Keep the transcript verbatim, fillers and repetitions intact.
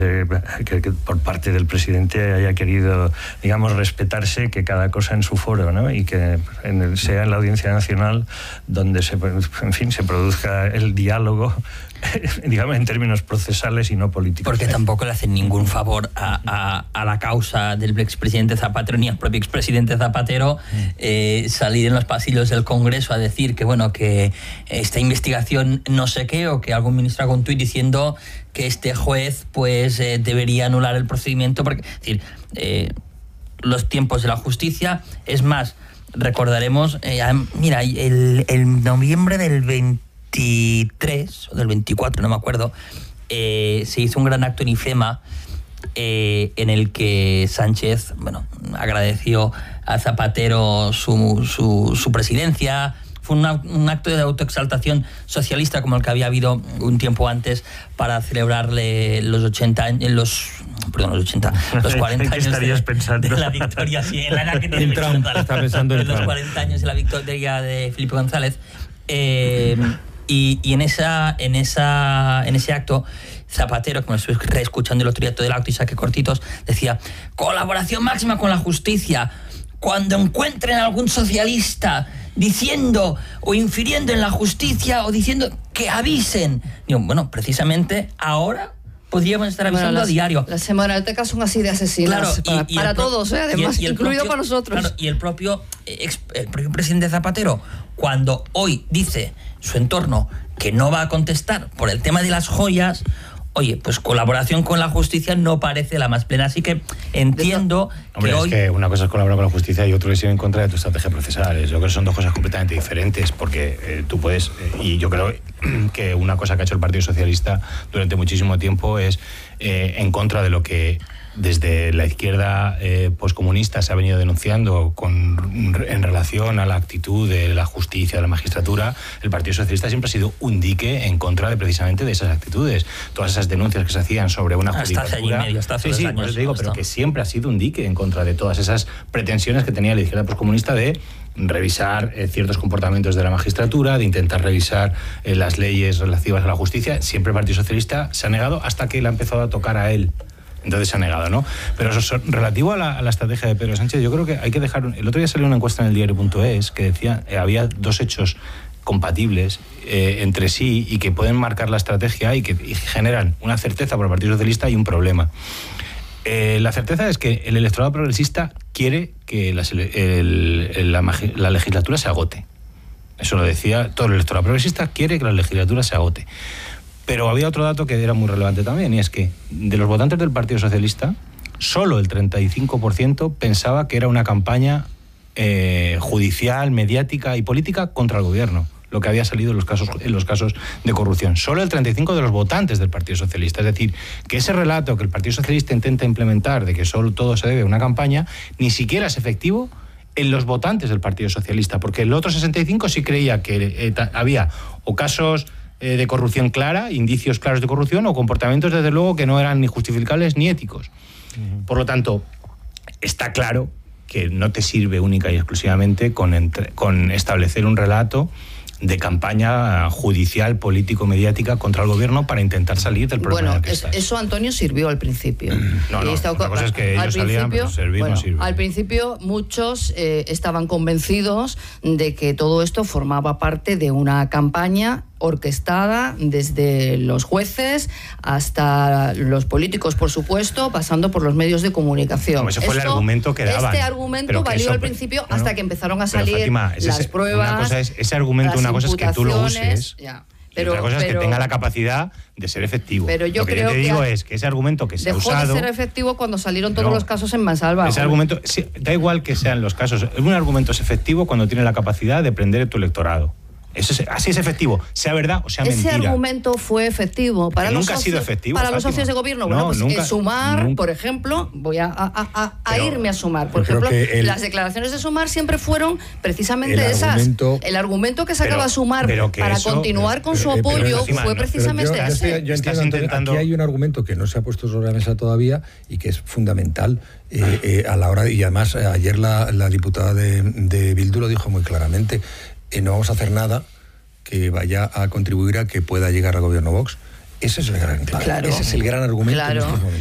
Eh, que, que por parte del presidente haya querido, digamos, respetarse que cada cosa en su foro, ¿no? Y que en el, sea en la Audiencia Nacional donde se, en fin, se produzca el diálogo, digamos, en términos procesales y no políticos. Porque tampoco le hacen ningún favor a, a, a la causa del expresidente Zapatero ni al propio expresidente Zapatero eh, salir en los pasillos del Congreso a decir que, bueno, que esta investigación no sé qué, o que algún ministro haga un tuit diciendo que este juez pues eh, debería anular el procedimiento, porque, es decir, eh, los tiempos de la justicia, es más, recordaremos, eh, mira, el, el noviembre del veintitrés o del veinticuatro, no me acuerdo, eh, se hizo un gran acto en IFEMA eh, en el que Sánchez, bueno, agradeció a Zapatero su, su, su presidencia. Fue una, un acto de autoexaltación socialista como el que había habido un tiempo antes para celebrarle los ochenta años, los, perdón, los ochenta, los cuarenta años estarías de, pensando? de la victoria, sí, en la edad que tiene en Trump, está pensando en los Trump. cuarenta años de la victoria de Felipe González. Eh, y, y en esa, en esa, en ese acto, Zapatero, como estoy reescuchando el otro día todo el acto y saqué cortitos, decía: colaboración máxima con la justicia. Cuando encuentren a algún socialista diciendo o infiriendo en la justicia o diciendo que avisen. Digo, bueno, precisamente ahora podríamos estar avisando bueno, las, a diario. Las hemerotecas son así de asesinas, claro, para, y, y para pro- todos, ¿eh? Además, y el, y el incluido propio, para nosotros. Claro, y el propio, ex, el propio presidente Zapatero, cuando hoy dice su entorno que no va a contestar por el tema de las joyas, oye, pues colaboración con la justicia no parece la más plena, así que entiendo Hombre, que es hoy... que una cosa es colaborar con la justicia y otro es ir en contra de tu estrategia procesal. Yo creo que son dos cosas completamente diferentes, porque eh, tú puedes, eh, y yo creo que una cosa que ha hecho el Partido Socialista durante muchísimo tiempo es eh, en contra de lo que desde la izquierda eh, poscomunista se ha venido denunciando con, en relación a la actitud de la justicia, de la magistratura. El Partido Socialista siempre ha sido un dique en contra de precisamente de esas actitudes. Todas esas denuncias que se hacían sobre una judicatura... Hasta hace año y medio, hasta hace sí, dos sí, años. por eso te digo, pero que siempre ha sido un dique en contra de todas esas pretensiones que tenía la izquierda poscomunista de revisar eh, ciertos comportamientos de la magistratura, de intentar revisar eh, las leyes relativas a la justicia. Siempre el Partido Socialista se ha negado hasta que le ha empezado a tocar a él. Entonces se ha negado, ¿no? Pero eso, relativo a la, a la estrategia de Pedro Sánchez, yo creo que hay que dejar... El otro día salió una encuesta en el diario punto es que decía que eh, había dos hechos compatibles eh, entre sí y que pueden marcar la estrategia y que y generan una certeza para el Partido Socialista y un problema. Eh, la certeza es que el electorado progresista quiere que la, el, el, la, la legislatura se agote. Eso lo decía todo el electorado progresista, quiere que la legislatura se agote. Pero había otro dato que era muy relevante también, y es que de los votantes del Partido Socialista, solo el treinta y cinco por ciento pensaba que era una campaña eh, judicial, mediática y política contra el gobierno, lo que había salido en los casos, en los casos de corrupción. Solo el treinta y cinco por ciento de los votantes del Partido Socialista. Es decir, que ese relato que el Partido Socialista intenta implementar de que solo todo se debe a una campaña, ni siquiera es efectivo en los votantes del Partido Socialista, porque el otro sesenta y cinco por ciento sí creía que eh, ta, había o casos eh, de corrupción clara, indicios claros de corrupción, o comportamientos, desde luego, que no eran ni justificables ni éticos. Uh-huh. Por lo tanto, está claro que no te sirve única y exclusivamente con, entre, con establecer un relato de campaña judicial, político-mediática contra el gobierno para intentar salir del problema. Bueno, que es, eso, Antonio, sirvió al principio. No, no, esta, otra cosa es que ellos salían, pero servir bueno, no sirve. Al principio muchos eh, estaban convencidos de que todo esto formaba parte de una campaña orquestada desde los jueces hasta los políticos, por supuesto, pasando por los medios de comunicación. Como ese fue Esto, el argumento que daban. Este argumento valió eso, al principio no, hasta que empezaron a salir Fátima, las ese, pruebas. Una cosa es, ese argumento, una cosa es que tú lo uses. Ya. Pero, otra cosa es pero, que tenga la capacidad de ser efectivo. Pero yo lo que creo yo te digo que es que ese argumento que se ha dejó usado... de ser efectivo cuando salieron todos no, los casos en mansalva. Ese argumento, sí, da igual que sean los casos. Un argumento es efectivo cuando tiene la capacidad de prender tu electorado. Eso es, así es efectivo, sea verdad o sea Ese mentira. Ese argumento fue efectivo. Para que los nunca socios, ha sido efectivo. Para Fátima. los socios de gobierno, no, bueno, pues nunca, eh, Sumar, nunca. por ejemplo, voy a, a, a, a Pero, irme a Sumar. Por ejemplo, el, las declaraciones de Sumar siempre fueron precisamente el esas. Argumento, el argumento que sacaba pero, Sumar pero que para eso, continuar con pero, su apoyo pero, fue precisamente yo, ese. Yo, yo entiendo, intentando... Aquí hay un argumento que no se ha puesto sobre la mesa todavía y que es fundamental eh, eh, a la hora, y además eh, ayer la, la diputada de, de Bildu lo dijo muy claramente, eh, no vamos a hacer nada que vaya a contribuir a que pueda llegar al gobierno Vox. Ese es el gran, claro. ese es el gran argumento. Claro. En este momento.